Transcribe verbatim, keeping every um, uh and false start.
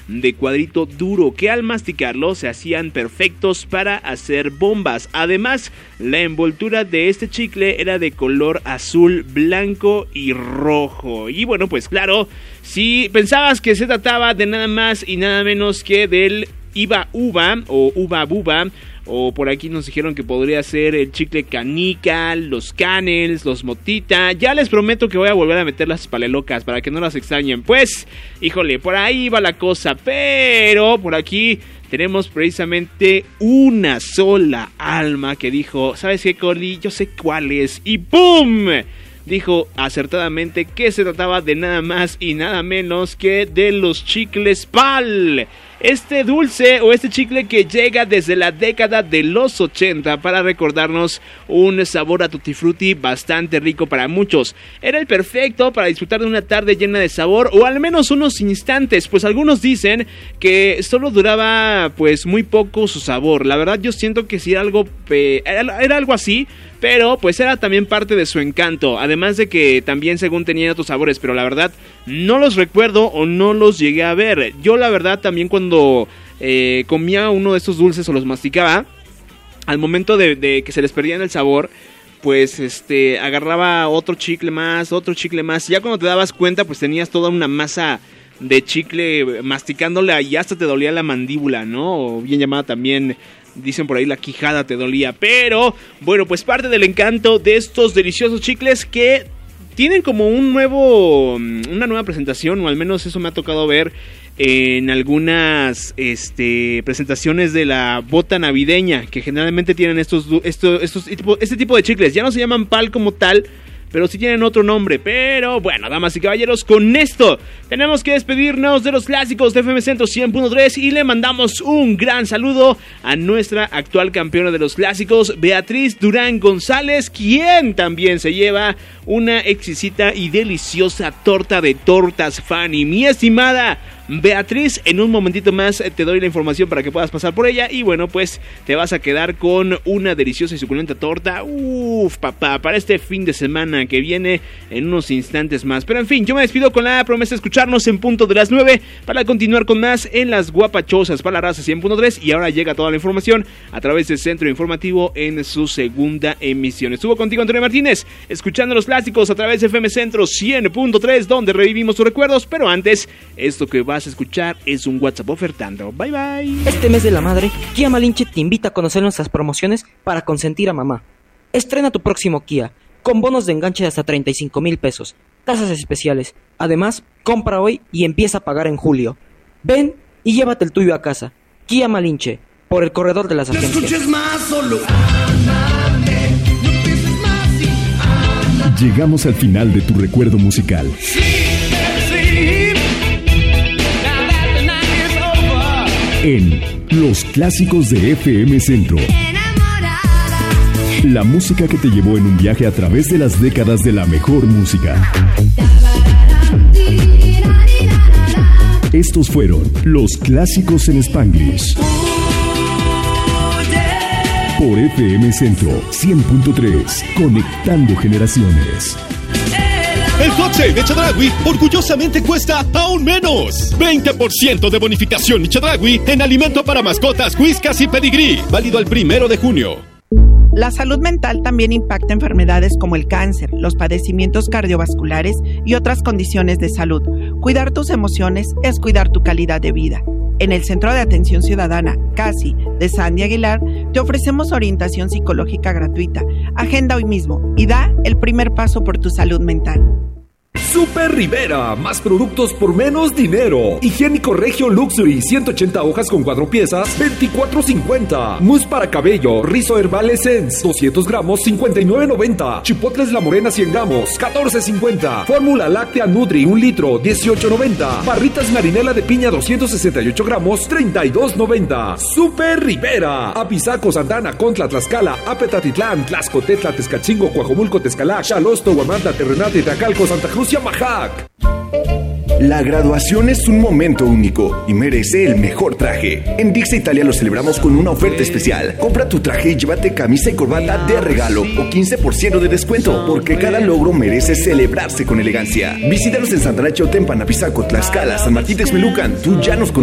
de cuadrito duro que al masticarlo se hacían perfectos para hacer bombas. Además, la envoltura de este chicle era de color azul, blanco y rojo. Y bueno, pues claro, si pensabas que se trataba de nada más y nada menos que del Iba Uva o Uva Buba, o por aquí nos dijeron que podría ser el chicle canica, los canels, los motita. Ya les prometo que voy a volver a meter las palelocas para que no las extrañen. Pues, híjole, por ahí va la cosa. Pero por aquí tenemos precisamente una sola alma que dijo: ¿sabes qué, Coli? Yo sé cuál es. Y ¡pum! Dijo acertadamente que se trataba de nada más y nada menos que de los chicles Pal. Este dulce o este chicle que llega desde la década de los ochenta para recordarnos un sabor a tutti frutti bastante rico para muchos. Era el perfecto para disfrutar de una tarde llena de sabor, o al menos unos instantes, pues algunos dicen que solo duraba pues muy poco su sabor. La verdad yo siento que sí era algo, pe- era, era algo así, pero pues era también parte de su encanto, además de que también según tenían otros sabores, pero la verdad no los recuerdo o no los llegué a ver. Yo la verdad también cuando eh, comía uno de estos dulces o los masticaba, al momento de, de que se les perdían el sabor, pues este agarraba otro chicle más, otro chicle más, y ya cuando te dabas cuenta pues tenías toda una masa de chicle masticándola y hasta te dolía la mandíbula, ¿no? O bien llamada también, dicen por ahí, la quijada te dolía. Pero bueno, pues parte del encanto de estos deliciosos chicles que tienen como un nuevo, una nueva presentación, o al menos eso me ha tocado ver en algunas este, presentaciones de la bota navideña, que generalmente tienen estos, estos, estos este tipo de chicles. Ya no se llaman Pal como tal, pero sí tienen otro nombre. Pero bueno, damas y caballeros, con esto tenemos que despedirnos de los clásicos de F M Centro cien punto tres y le mandamos un gran saludo a nuestra actual campeona de los clásicos, Beatriz Durán González, quien también se lleva una exquisita y deliciosa torta de tortas Fanny. Mi estimada Beatriz, en un momentito más te doy la información para que puedas pasar por ella. Y bueno, pues te vas a quedar con una deliciosa y suculenta torta. Uff, papá, para este fin de semana que viene en unos instantes más. Pero en fin, yo me despido con la promesa de escucharnos en punto de las nueve para continuar con más en las guapachosas para la raza cien punto tres. Y ahora llega toda la información a través del Centro Informativo en su segunda emisión. Estuvo contigo Antonio Martínez, escuchando los clásicos a través de F M Centro cien punto tres, donde revivimos tus recuerdos. Pero antes, esto que vas a escuchar es un WhatsApp ofertando. Bye bye. Este mes de la madre, Kia Malinche te invita a conocer nuestras promociones para consentir a mamá. Estrena tu próximo Kia con bonos de enganche de hasta treinta y cinco mil pesos, tasas especiales. Además, compra hoy y empieza a pagar en julio. Ven y llévate el tuyo a casa. Kia Malinche, por el corredor de las agencias. No escuches más, solo Llegamos al final de tu recuerdo musical. sí, sí. Now that the night is over. En Los Clásicos de F M Centro. La música que te llevó en un viaje a través de las décadas de la mejor música. Estos fueron Los Clásicos en Spanglish. Por F M Centro cien punto tres, conectando generaciones. El hot sale de Chedraui orgullosamente cuesta aún menos. veinte por ciento de bonificación Chedraui en alimento para mascotas, whiskas y pedigrí. Válido al primero de junio. La salud mental también impacta enfermedades como el cáncer, los padecimientos cardiovasculares y otras condiciones de salud. Cuidar tus emociones es cuidar tu calidad de vida. En el Centro de Atención Ciudadana, CASI, de Sandy Aguilar, te ofrecemos orientación psicológica gratuita. Agenda hoy mismo y da el primer paso por tu salud mental. Super Rivera, más productos por menos dinero. Higiénico Regio Luxury, ciento ochenta hojas con cuatro piezas, veinticuatro cincuenta. Mousse para cabello, Rizo Herbal Essence, doscientos gramos, cincuenta y nueve noventa. Chipotles La Morena, cien gramos, catorce cincuenta. Fórmula Láctea Nutri, un litro, dieciocho noventa. Barritas Marinela de piña, doscientos sesenta y ocho gramos, treinta y dos noventa. Super Rivera. Apizaco, Santana, Contla, Tlaxcala, Apetatitlán, Tlaxco, Tetla, Tezcatzingo, Coajomulco, Tezcalac, Xalosto, Huamantla, Terrenate, Tacalco, Santa Cruz y Amajac. La graduación es un momento único y merece el mejor traje. En Dixa Italia lo celebramos con una oferta especial. Compra tu traje y llévate camisa y corbata de regalo o quince por ciento de descuento, porque cada logro merece celebrarse con elegancia. Visítanos en Santana, Tepan, Apizaco, Tlaxcala, San Martín Texmelucan. Tú ya nos conoces.